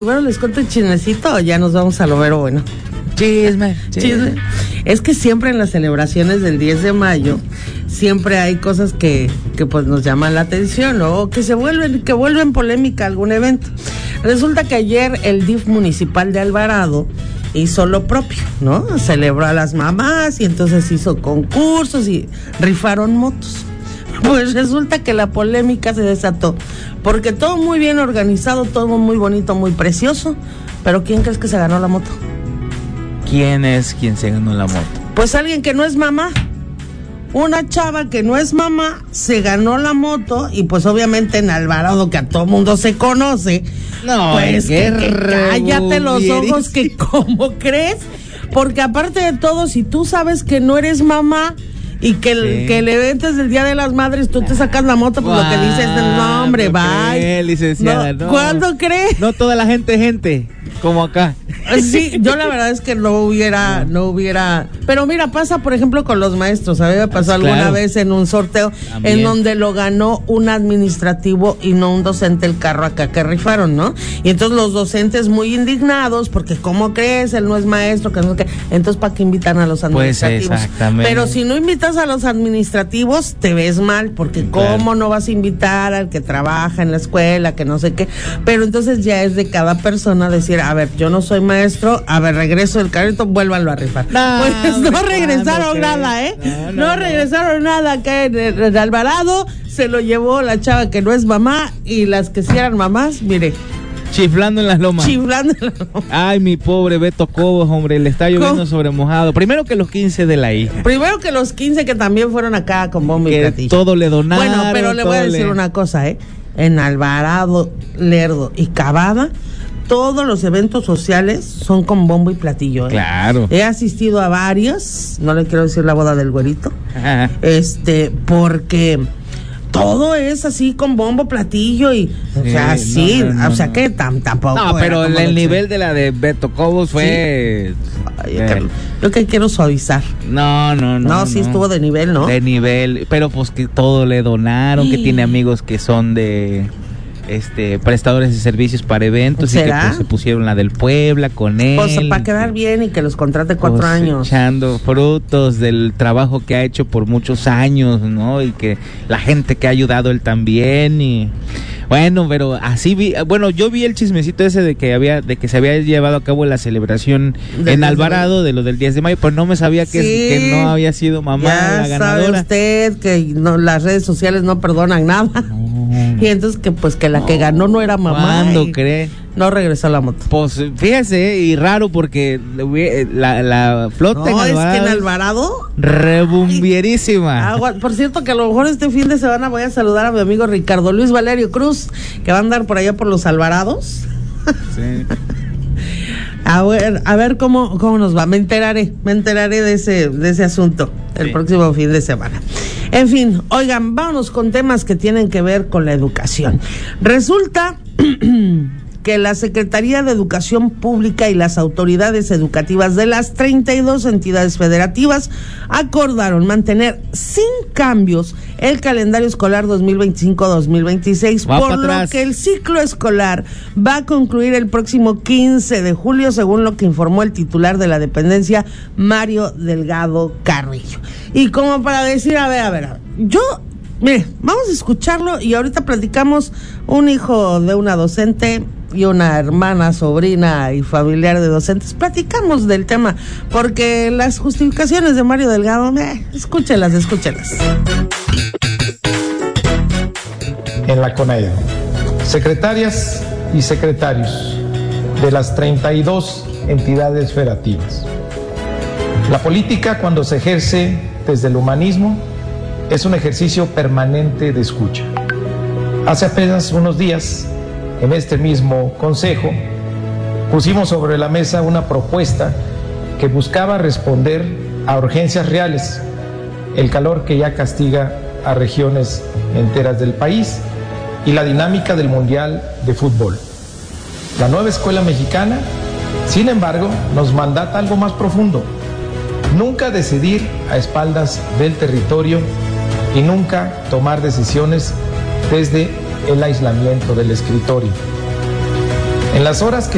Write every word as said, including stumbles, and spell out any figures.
Bueno, les cuento el chismecito o ya nos vamos a lo mero bueno. Chisme, chisme. Chisme. Es que siempre en las celebraciones del diez de mayo, siempre hay cosas que, que pues nos llaman la atención, ¿no? O que se vuelven, que vuelven polémica algún evento. Resulta que ayer el D I F municipal de Alvarado hizo lo propio, ¿no? Celebró a las mamás y entonces hizo concursos y rifaron motos. Pues resulta que la polémica se desató, porque todo muy bien organizado, todo muy bonito, muy precioso, pero ¿quién crees que se ganó la moto? ¿Quién es quien se ganó la moto? Pues alguien que no es mamá. Una chava que no es mamá se ganó la moto y pues obviamente en Alvarado, que a todo mundo se conoce, no, pues que, que cállate los ojos, que ¿cómo crees? Porque aparte de todo, si tú sabes que no eres mamá y que el, sí. que el evento es del Día de las Madres, tú te sacas la moto, pues wow, lo que dices es el nombre, bye. Licenciada, no, no. ¿Cuándo crees? No toda la gente, gente, como acá. Sí, yo la verdad es que no hubiera, no hubiera, pero mira, pasa por ejemplo con los maestros. A mí me pasó alguna claro. vez en un sorteo También. en donde lo ganó un administrativo y no un docente el carro acá que rifaron, ¿no? Y entonces los docentes muy indignados porque ¿cómo crees? Él no es maestro, que no que entonces ¿para qué invitan a los administrativos? Pues exactamente. Pero si no invitas a los administrativos te ves mal, porque claro. ¿cómo no vas a invitar al que trabaja en la escuela, que no sé qué? Pero entonces ya es de cada persona decir, a ver, yo no soy maestro, a ver, regreso del carrito, vuélvanlo a rifar. No, pues no hombre, regresaron nada, ¿eh? No, no, no regresaron no. nada, que en, en Alvarado se lo llevó la chava que no es mamá y las que sí eran mamás, mire. Chiflando en las lomas. Chiflando en las lomas. Ay, mi pobre Beto Cobos, hombre, le está lloviendo ¿Cómo? sobre mojado. Primero que los quince de la hija. Primero que los quince que también fueron acá con bombo y platillo. Todo le donaron. Bueno, pero le voy a decir le... una cosa, ¿eh? En Alvarado, Lerdo y Cavada, todos los eventos sociales son con bombo y platillo, ¿eh? Claro. He asistido a varios, no le quiero decir la boda del güerito, este, porque todo es así con bombo, platillo y, sí, o sea, sí, no, no, no, o sea no. que tam, tampoco. No, pero el, el nivel de la de Beto Cobos fue... Sí. Ay, eh. Yo que quiero suavizar. No, no, no. No, sí no. estuvo de nivel, ¿no? De nivel, pero pues que todo le donaron, sí. que tiene amigos que son de... este prestadores de servicios para eventos ¿Será? y que pues, se pusieron la del Puebla con él. Pues para quedar bien y que los contrate cuatro años. Echando frutos del trabajo que ha hecho por muchos años, ¿no? Y que la gente que ha ayudado él también y bueno, pero así vi, bueno, yo vi el chismecito ese de que había, de que se había llevado a cabo la celebración de en Alvarado de lo del diez de mayo, pero no me sabía que, sí, que no había sido mamá ya la ganadora. Sabe usted que no, las redes sociales no perdonan nada. No. Y entonces que pues que la no, que ganó no era mamá. ¿Cuándo cree? No regresó a la moto. Pues fíjese, y raro porque la, la flota no, en Alvarado. es que en Alvarado. Rebumbierísima. Agua. Por cierto, que a lo mejor este fin de semana voy a saludar a mi amigo Ricardo Luis Valerio Cruz, que va a andar por allá por los Alvarados. Sí. A ver, a ver cómo, cómo nos va. Me enteraré, me enteraré de ese, de ese asunto el sí. próximo fin de semana. En fin, oigan, vámonos con temas que tienen que ver con la educación. Resulta que la Secretaría de Educación Pública y las autoridades educativas de las treinta y dos entidades federativas acordaron mantener sin cambios el calendario escolar dos mil veinticinco dos mil veintiséis, va por lo que el ciclo escolar va a concluir el próximo quince de julio, según lo que informó el titular de la dependencia, Mario Delgado Carrillo. Y como para decir, a ver, a ver, a ver, yo... Mire, vamos a escucharlo y ahorita platicamos. Un hijo de una docente y una hermana, sobrina y familiar de docentes. Platicamos del tema, porque las justificaciones de Mario Delgado, eh, escúchelas, escúchelas. En la CONAED, secretarias y secretarios de las treinta y dos entidades federativas. La política, cuando se ejerce desde el humanismo, es un ejercicio permanente de escucha. Hace apenas unos días, en este mismo consejo, pusimos sobre la mesa una propuesta que buscaba responder a urgencias reales, el calor que ya castiga a regiones enteras del país y la dinámica del Mundial de Fútbol. La nueva escuela mexicana, sin embargo, nos mandata algo más profundo: nunca decidir a espaldas del territorio y nunca tomar decisiones desde el aislamiento del escritorio. En las horas que